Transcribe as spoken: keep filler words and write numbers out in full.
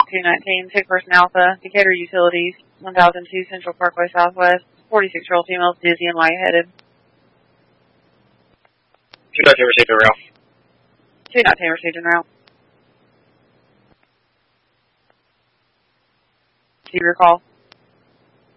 two nineteen, Sick Person Alpha, Decatur Utilities, one thousand two Central Parkway Southwest, forty-six-year-old female, dizzy and lightheaded. two nineteen received en route. two nineteen received en route. Do you recall?